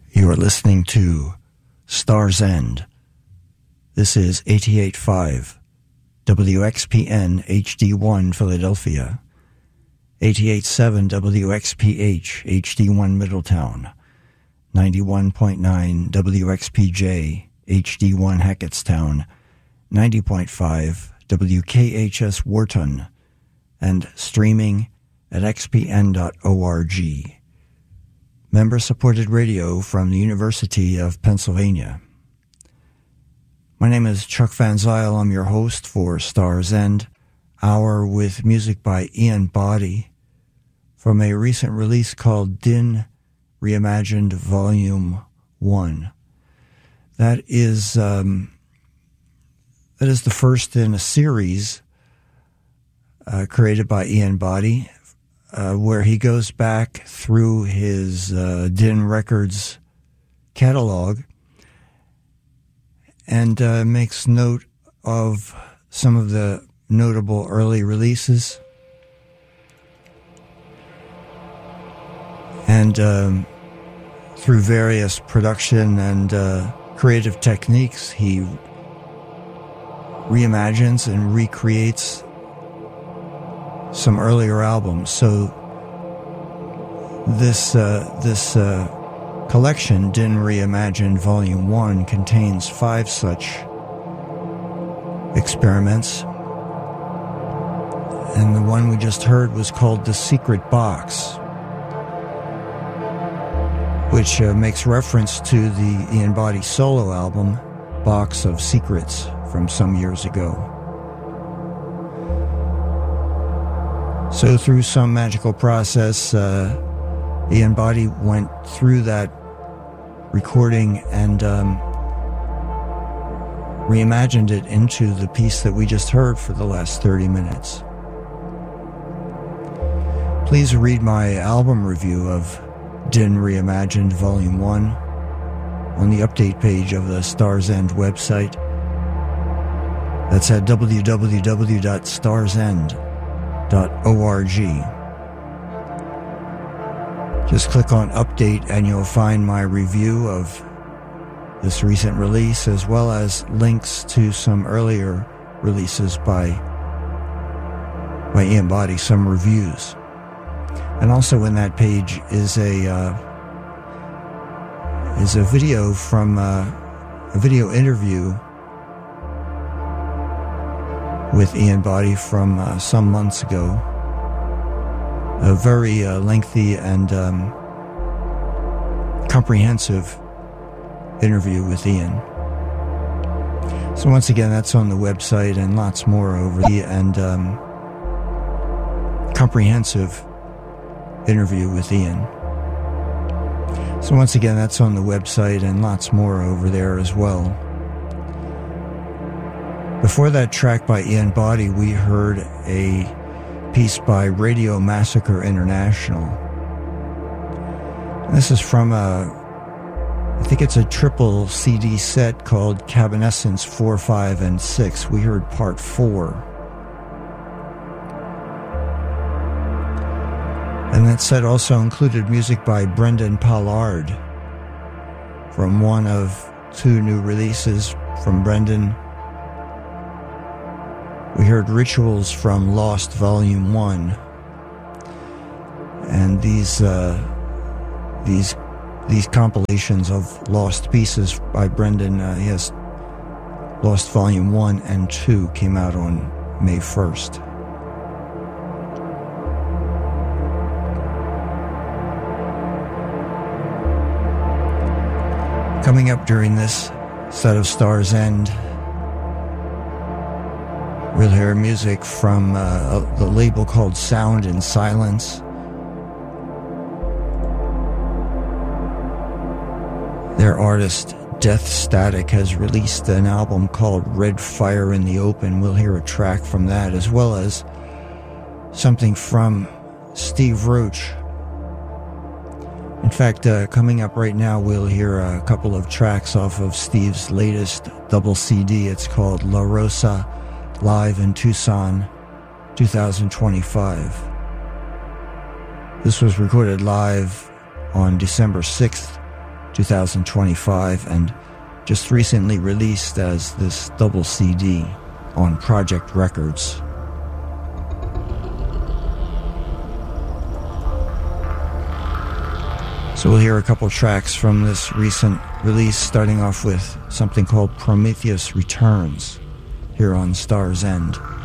You are listening to Star's End. This is 88.5 WXPN HD1 Philadelphia, 88.7 WXPH HD1 Middletown, 91.9 WXPJ HD1 Hackettstown, 90.5 WKHS Wharton, and streaming at xpn.org. Member-supported radio from the University of Pennsylvania. My name is Chuck Van Zyl. I'm your host for Star's End, hour with music by Ian Boddy from a recent release called Din Reimagined Volume 1. That is the first in a series created by Ian Boddy, where he goes back through his Din Records catalog and makes note of some of the notable early releases. And through various production and creative techniques, he reimagines and recreates some earlier albums. So this collection, Din Reimagined Volume 1, contains 5 such experiments. And the one we just heard was called The Secret Box, which makes reference to the Ian Boddy solo album, Box of Secrets, from some years ago. So through some magical process, Ian Boddy went through that recording and reimagined it into the piece that we just heard for the last 30 minutes. Please read my album review of Din Reimagined Volume 1 on the update page of the Star's End website. That's at www.starsend.org. Just click on update and you'll find my review of this recent release, as well as links to some earlier releases by Ian Boddy, some reviews. And also in that page is a video from a video interview with Ian Boddy from some months ago. A very lengthy and comprehensive interview with Ian. So once again, that's on the website, and lots more over the comprehensive interview with Ian. So once again, that's on the website, and lots more over there as well. Before that track by Ian Boddy, we heard a piece by Radio Massacre International. And this is from I think it's a triple CD set called Cabinescence 4, 5, and 6. We heard part 4. And that set also included music by Brendan Pollard from one of 2 new releases from Brendan. We heard Rituals from Lost Volume 1. And these compilations of lost pieces by Brendan, he has Lost Volume 1 and 2 came out on May 1st. Coming up during this set of Star's End, we'll hear music from the label called Sound in Silence. Their artist, Death Static, has released an album called Red Fire in the Open. We'll hear a track from that, as well as something from Steve Roach. In fact, coming up right now, we'll hear a couple of tracks off of Steve's latest double CD. It's called La Rosa Live in Tucson 2025. This was recorded live on December 6th, 2025, and just recently released as this double CD on Project Records. So we'll hear a couple tracks from this recent release, starting off with something called Prometheus Returns here on Star's End.